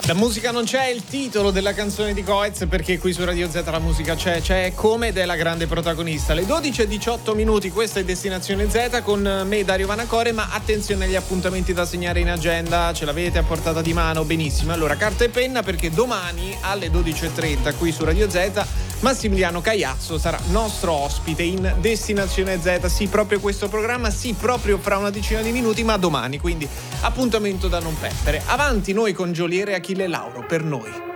La musica non c'è, è il titolo della canzone di Coez, perché qui su Radio Z la musica c'è come ed è la grande protagonista. Le 12:18, questa è Destinazione Z con me Dario Vanacore, ma attenzione agli appuntamenti da segnare in agenda, ce l'avete a portata di mano? Benissimo, allora carta e penna, perché domani alle 12:30 qui su Radio Z Massimiliano Cagliazzo sarà nostro ospite in Destinazione Z, sì proprio questo programma, sì proprio fra una decina di minuti, ma domani, quindi appuntamento da non perdere. Avanti noi con Geolier e Achille Lauro, per noi.